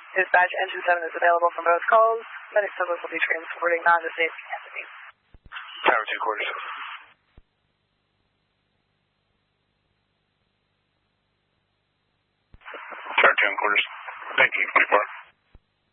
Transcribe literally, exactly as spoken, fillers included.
Dispatch, engine seven is available from both calls. Medic service will be transporting non-disabled entities. Tower two quarters. Tower two and quarters. Thank you. Report.